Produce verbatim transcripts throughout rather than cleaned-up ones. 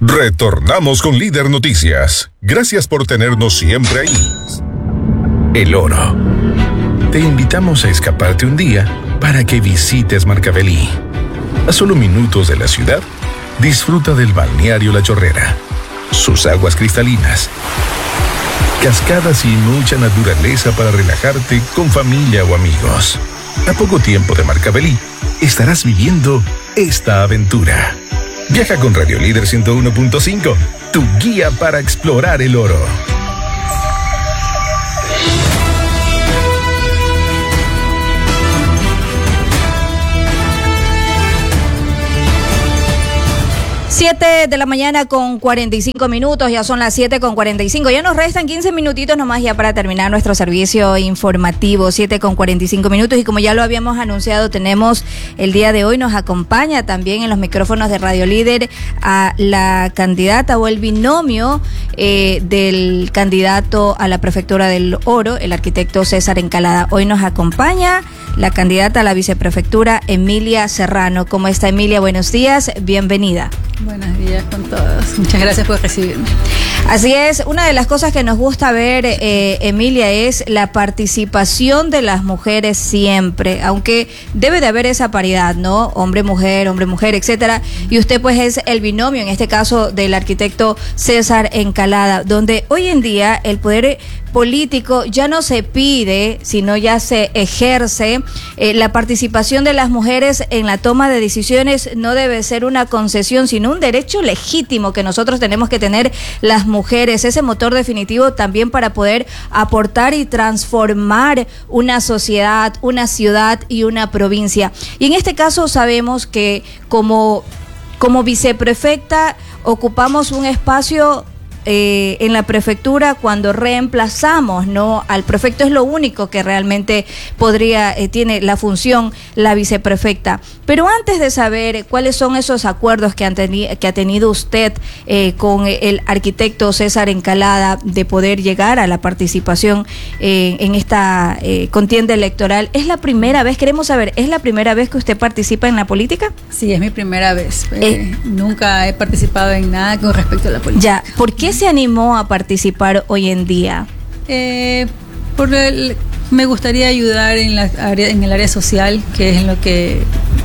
Retornamos con Líder Noticias. Gracias por tenernos siempre ahí. El oro. Te invitamos a escaparte un día para que visites Marcavelí. A solo minutos de la ciudad, disfruta del balneario La Chorrera, sus aguas cristalinas, cascadas y mucha naturaleza para relajarte con familia o amigos. A poco tiempo de Marcavelí, estarás viviendo esta aventura. Viaja con Radio Líder ciento uno punto cinco, tu guía para explorar el oro. siete de la mañana con cuarenta y cinco minutos, ya son las siete con cuarenta y cinco, ya nos restan quince minutitos nomás ya para terminar nuestro servicio informativo, siete con cuarenta y cinco minutos, y como ya lo habíamos anunciado, tenemos el día de hoy, nos acompaña también en los micrófonos de Radio Líder a la candidata o el binomio eh, del candidato a la prefectura del Oro, el arquitecto César Encalada. Hoy nos acompaña la candidata a la viceprefectura, Emilia Serrano. ¿Cómo está, Emilia? Buenos días, bienvenida. Buenos días con todos. Muchas gracias por recibirme. Así es, una de las cosas que nos gusta ver, eh, Emilia, es la participación de las mujeres siempre, aunque debe de haber esa paridad, ¿no? Hombre-mujer, hombre-mujer, etcétera. Y usted pues es el binomio, en este caso, del arquitecto César Encalada, donde hoy en día el poder político ya no se pide, sino ya se ejerce. Eh, la participación de las mujeres en la toma de decisiones no debe ser una concesión, sino un derecho legítimo que nosotros tenemos que tener las mujeres, ese motor definitivo también para poder aportar y transformar una sociedad, una ciudad y una provincia. Y en este caso sabemos que como, como viceprefecta ocupamos un espacio Eh, en la prefectura cuando reemplazamos, ¿no?, al prefecto. Es lo único que realmente podría, eh, tiene la función la viceprefecta. Pero antes de saber cuáles son esos acuerdos que, han teni- que ha tenido usted eh, con el arquitecto César Encalada de poder llegar a la participación eh, en esta eh, contienda electoral, ¿es la primera vez, queremos saber, es la primera vez que usted participa en la política? Sí, es mi primera vez. Eh, Eh, nunca he participado en nada con respecto a la política. Ya, ¿por qué se animó a participar hoy en día? Eh, por el, me gustaría ayudar en, la área, en el área social, que es en lo que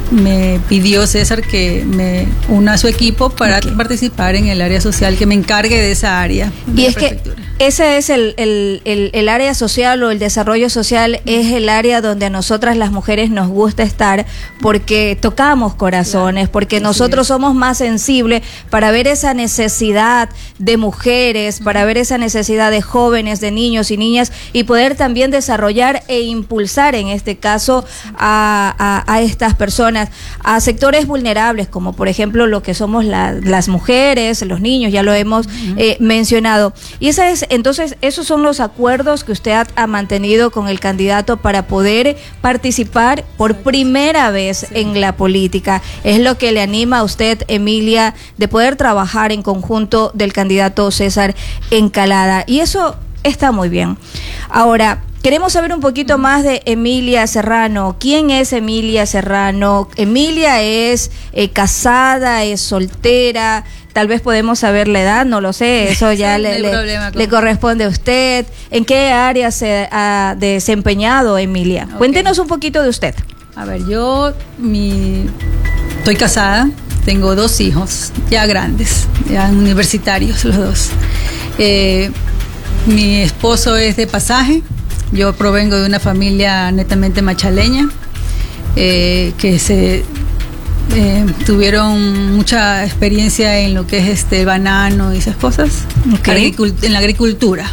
me pidió César, que me una a su equipo para okay. participar en el área social, que me encargue de esa área. Y es que ese es el, el, el, el área social o el desarrollo social, es el área donde a nosotras las mujeres nos gusta estar, porque tocamos corazones, claro, porque nosotros sí. somos más sensibles para ver esa necesidad de mujeres, para ver esa necesidad de jóvenes, de niños y niñas, y poder también desarrollar e impulsar, en este caso, a, a, a estas personas, a sectores vulnerables, como por ejemplo lo que somos la, las mujeres, los niños, ya lo hemos uh-huh. eh, mencionado. Y esa es, entonces, esos son los acuerdos que usted ha, ha mantenido con el candidato para poder participar por primera vez sí. en la política. Es lo que le anima a usted, Emilia, de poder trabajar en conjunto del candidato César Encalada. Y eso está muy bien. Ahora, queremos saber un poquito más de Emilia Serrano. ¿Quién es Emilia Serrano? Emilia es eh, casada, es soltera. Tal vez podemos saber la edad, no lo sé, eso ya sí, le, le, problema, le corresponde a usted. ¿En qué área se ha desempeñado, Emilia? Okay. Cuéntenos un poquito de usted. A ver, yo mi, estoy casada, tengo dos hijos ya grandes, ya universitarios los dos. Eh, mi esposo es de Pasaje, yo provengo de una familia netamente machaleña, eh, que se... Eh, tuvieron mucha experiencia en lo que es este banano y esas cosas, okay. Agricult- en la agricultura.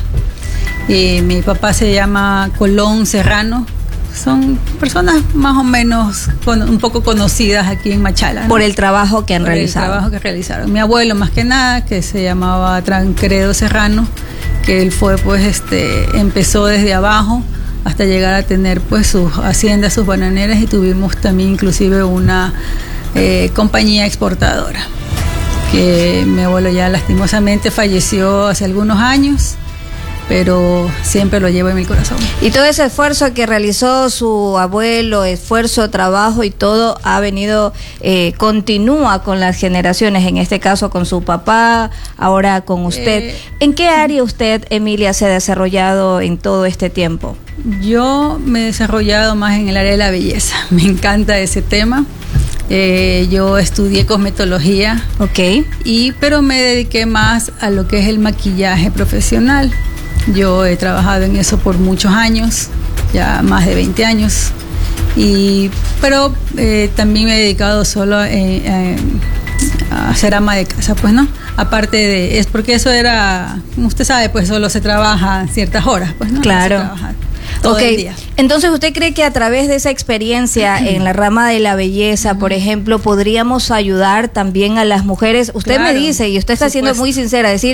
Eh, mi papá se llama Colón Serrano. Son personas más o menos con, un poco conocidas aquí en Machala, ¿no? Por el trabajo que han Por realizado. el trabajo que realizaron. Mi abuelo, más que nada, que se llamaba Tancredo Serrano, que él fue, pues, este, empezó desde abajo hasta llegar a tener, pues, sus haciendas, sus bananeras, y tuvimos también inclusive una Eh, compañía exportadora, que mi abuelo ya lastimosamente falleció hace algunos años, pero siempre lo llevo en mi corazón. Y todo ese esfuerzo que realizó su abuelo, esfuerzo, trabajo y todo, ha venido, eh, continúa con las generaciones, en este caso con su papá, ahora con usted. Eh, ¿En qué área usted, Emilia, se ha desarrollado en todo este tiempo? Yo me he desarrollado más en el área de la belleza, me encanta ese tema. Eh, yo estudié cosmetología, okay. y, pero me dediqué más a lo que es el maquillaje profesional. Yo he trabajado en eso por muchos años, ya más de veinte años, y, pero eh, también me he dedicado solo eh, eh, a ser ama de casa, pues no, aparte de, es porque eso era, como usted sabe, pues solo se trabaja ciertas horas, pues no. Claro. No se trabaja todo okay. el día. Entonces, ¿usted cree que a través de esa experiencia en la rama de la belleza, por ejemplo, podríamos ayudar también a las mujeres? Usted claro, me dice, y usted está siendo muy sincera, decir,